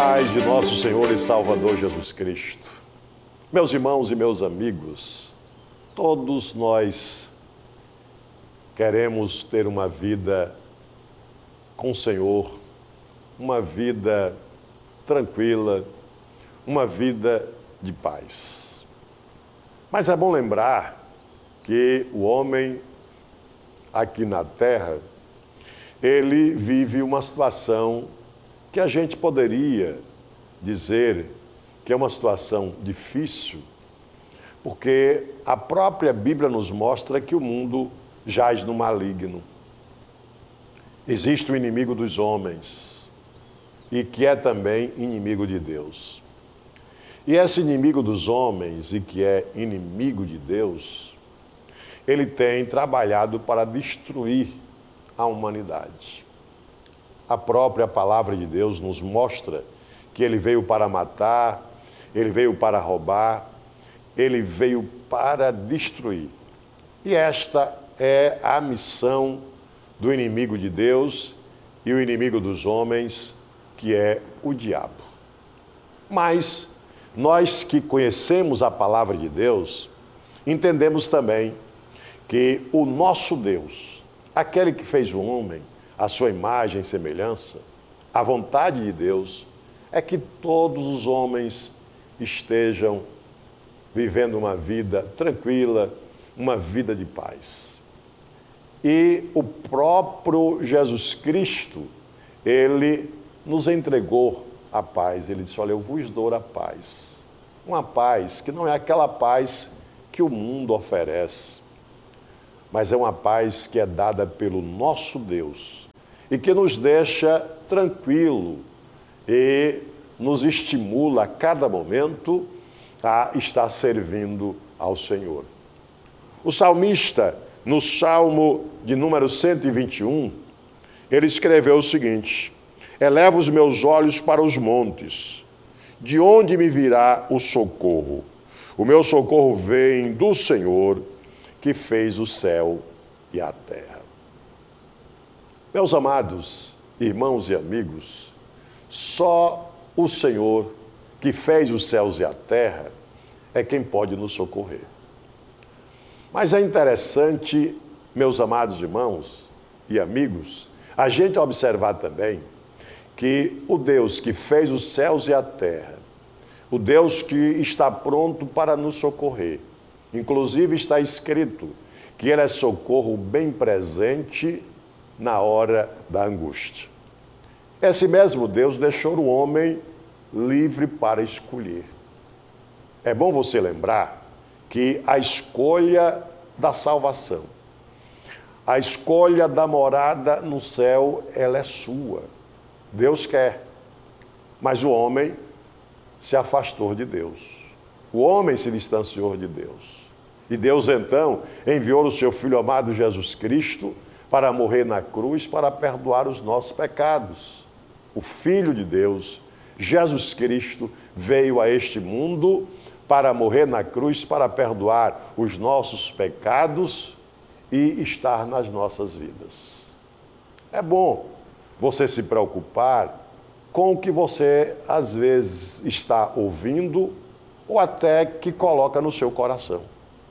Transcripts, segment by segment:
paz de nosso Senhor e Salvador Jesus Cristo. Meus irmãos e meus amigos, todos nós queremos ter uma vida com o Senhor, uma vida tranquila, uma vida de paz. Mas é bom lembrar que o homem aqui na terra, ele vive uma situação que a gente poderia dizer que é uma situação difícil, porque a própria Bíblia nos mostra que o mundo jaz no maligno. Existe o inimigo dos homens e que é também inimigo de Deus. E esse inimigo dos homens e que é inimigo de Deus, ele tem trabalhado para destruir a humanidade. A própria palavra de Deus nos mostra que ele veio para matar, ele veio para roubar, ele veio para destruir. E esta é a missão do inimigo de Deus e o inimigo dos homens, que é o diabo. Mas nós que conhecemos a palavra de Deus, entendemos também que o nosso Deus, aquele que fez o homem, a sua imagem e semelhança, a vontade de Deus é que todos os homens estejam vivendo uma vida tranquila, uma vida de paz. E o próprio Jesus Cristo, ele nos entregou a paz. Ele disse: olha, eu vos dou a paz. Uma paz que não é aquela paz que o mundo oferece, mas é uma paz que é dada pelo nosso Deus e que nos deixa tranquilo e nos estimula a cada momento a estar servindo ao Senhor. O salmista, no Salmo de número 121, ele escreveu o seguinte: eleva os meus olhos para os montes, de onde me virá o socorro? O meu socorro vem do Senhor, que fez o céu e a terra. Meus amados irmãos e amigos, só o Senhor, que fez os céus e a terra, é quem pode nos socorrer. Mas é interessante, meus amados irmãos e amigos, a gente observar também que o Deus que fez os céus e a terra, o Deus que está pronto para nos socorrer, inclusive está escrito que Ele é socorro bem presente na hora da angústia. Esse mesmo Deus deixou o homem livre para escolher. É bom você lembrar que a escolha da salvação, a escolha da morada no céu, ela é sua. Deus quer, mas o homem se afastou de Deus. O homem se distanciou de Deus. E Deus, então, enviou o seu Filho amado Jesus Cristo para morrer na cruz, para perdoar os nossos pecados. O Filho de Deus, Jesus Cristo, veio a este mundo para morrer na cruz, para perdoar os nossos pecados e estar nas nossas vidas. É bom você se preocupar com o que você, às vezes, está ouvindo ou até que coloca no seu coração.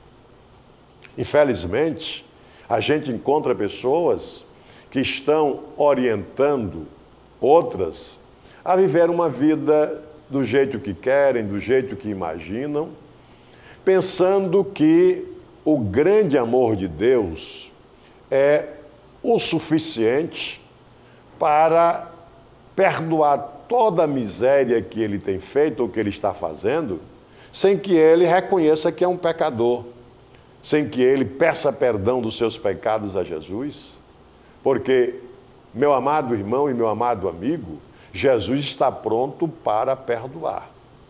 Infelizmente, a gente encontra pessoas que estão orientando outras a viver uma vida do jeito que querem, do jeito que imaginam, pensando que o grande amor de Deus é o suficiente para perdoar toda a miséria que ele tem feito ou que ele está fazendo, sem que ele reconheça que é um pecador, sem que ele peça perdão dos seus pecados a Jesus, porque, meu amado irmão e meu amado amigo, Jesus está pronto para perdoar.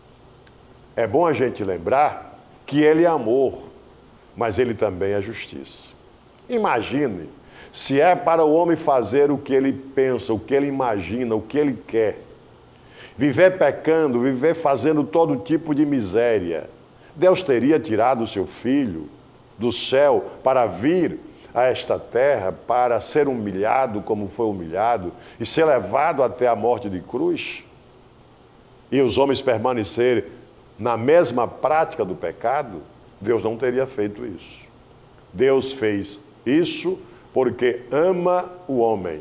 É bom a gente lembrar que ele é amor, mas ele também é justiça. Imagine se é para o homem fazer o que ele pensa, o que ele imagina, o que ele quer, viver pecando, viver fazendo todo tipo de miséria. Deus teria tirado o seu filho do céu para vir a esta terra, para ser humilhado como foi humilhado e ser levado até a morte de cruz? e os homens permanecerem na mesma prática do pecado, Deus não teria feito isso. Deus fez isso porque ama o homem.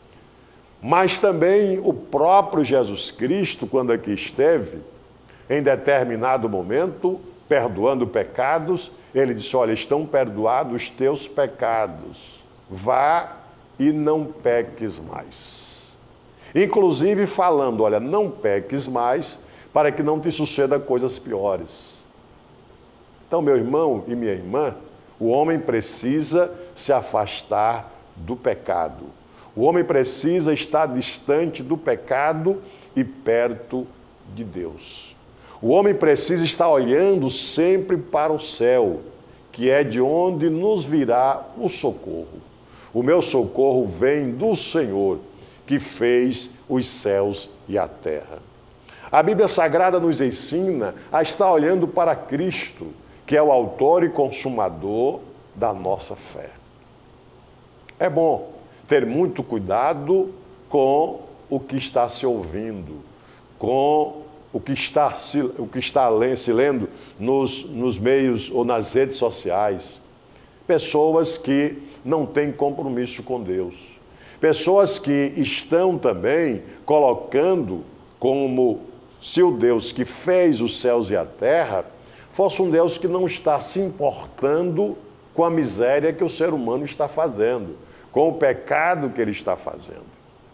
Mas também o próprio Jesus Cristo, quando aqui esteve, em determinado momento, perdoando pecados, ele disse: olha, estão perdoados os teus pecados, vá e não peques mais. Inclusive falando: olha, não peques mais, para que não te suceda coisas piores. Então, meu irmão e minha irmã, o homem precisa se afastar do pecado. O homem precisa estar distante do pecado e perto de Deus. O homem precisa estar olhando sempre para o céu, que é de onde nos virá o socorro. O meu socorro vem do Senhor, que fez os céus e a terra. A Bíblia Sagrada nos ensina a estar olhando para Cristo, que é o autor e consumador da nossa fé. É bom ter muito cuidado com o que está se ouvindo, com o que está se lendo nos meios ou nas redes sociais. Pessoas que não têm compromisso com Deus. Pessoas que estão também colocando como se o Deus que fez os céus e a terra fosse um Deus que não está se importando com a miséria que o ser humano está fazendo, com o pecado que ele está fazendo.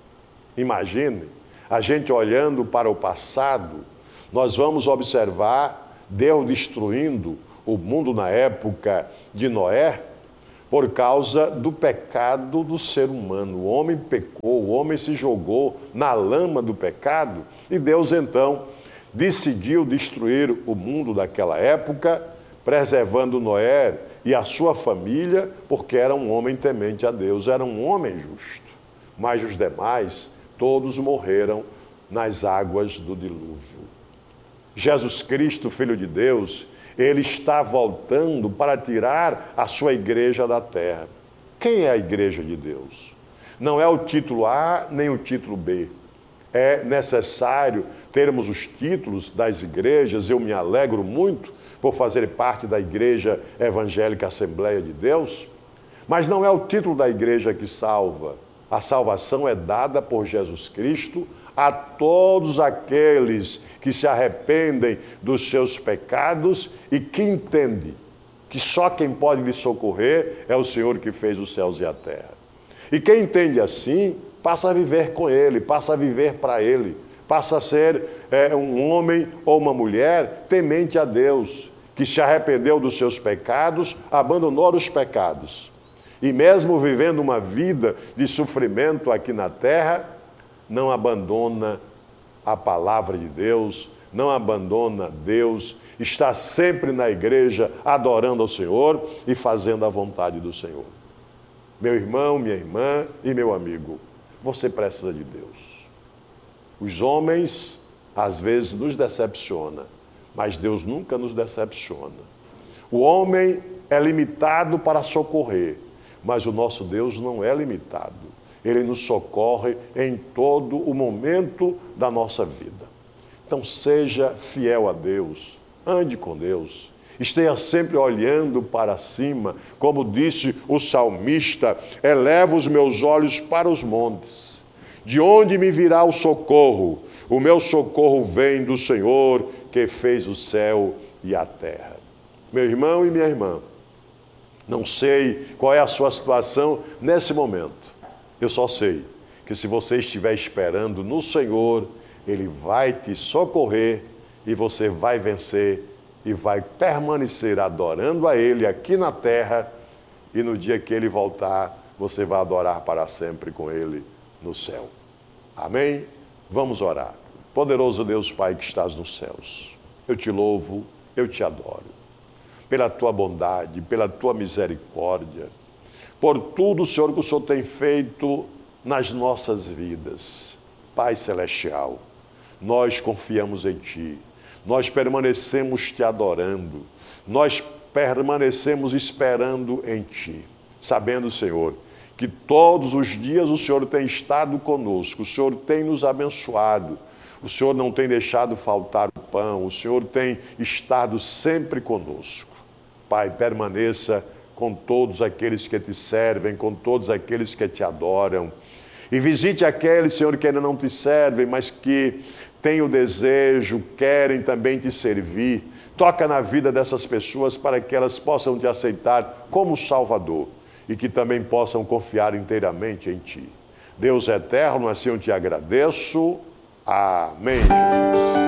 Imagine, a gente olhando para o passado, nós vamos observar Deus destruindo o mundo na época de Noé por causa do pecado do ser humano. O homem pecou, o homem se jogou na lama do pecado e Deus então decidiu destruir o mundo daquela época, preservando Noé e a sua família, porque era um homem temente a Deus, era um homem justo. Mas os demais, todos morreram nas águas do dilúvio. Jesus Cristo, Filho de Deus, ele está voltando para tirar a sua igreja da terra. Quem é a igreja de Deus? Não é o título A nem o título B. É necessário termos os títulos das igrejas. Eu me alegro muito por fazer parte da Igreja Evangélica Assembleia de Deus, mas não é o título da igreja que salva. A salvação é dada por Jesus Cristo a todos aqueles que se arrependem dos seus pecados e que entendem que só quem pode lhe socorrer é o Senhor que fez os céus e a terra. E quem entende assim, passa a viver com Ele, passa a viver para Ele, passa a ser um homem ou uma mulher temente a Deus, que se arrependeu dos seus pecados, abandonou os pecados. E mesmo vivendo uma vida de sofrimento aqui na terra, não abandona a palavra de Deus, não abandona Deus, está sempre na igreja adorando ao Senhor e fazendo a vontade do Senhor. Meu irmão, minha irmã e meu amigo, você precisa de Deus. Os homens às vezes nos decepcionam, mas Deus nunca nos decepciona. O homem é limitado para socorrer, mas o nosso Deus não é limitado. Ele nos socorre em todo o momento da nossa vida. Então seja fiel a Deus, ande com Deus, esteja sempre olhando para cima, como disse o salmista: eleva os meus olhos para os montes, de onde me virá o socorro? O meu socorro vem do Senhor, que fez o céu e a terra. Meu irmão e minha irmã, não sei qual é a sua situação nesse momento. Eu só sei que se você estiver esperando no Senhor, Ele vai te socorrer e você vai vencer e vai permanecer adorando a Ele aqui na terra, e no dia que Ele voltar, você vai adorar para sempre com Ele no céu. Amém? Vamos orar. Poderoso Deus Pai que estás nos céus, eu te louvo, eu te adoro, pela tua bondade, pela tua misericórdia, por tudo, Senhor, que o Senhor tem feito nas nossas vidas. Pai Celestial, nós confiamos em Ti, nós permanecemos Te adorando, nós permanecemos esperando em Ti, sabendo, Senhor, que todos os dias o Senhor tem estado conosco, o Senhor tem nos abençoado, O Senhor não tem deixado faltar o pão, o Senhor tem estado sempre conosco. Pai, permaneça com todos aqueles que te servem, com todos aqueles que te adoram. E visite aqueles, Senhor, que ainda não te servem, mas que têm o desejo, querem também te servir. Toca na vida dessas pessoas para que elas possam te aceitar como Salvador e que também possam confiar inteiramente em ti. Deus eterno, assim eu te agradeço. Amém, Jesus.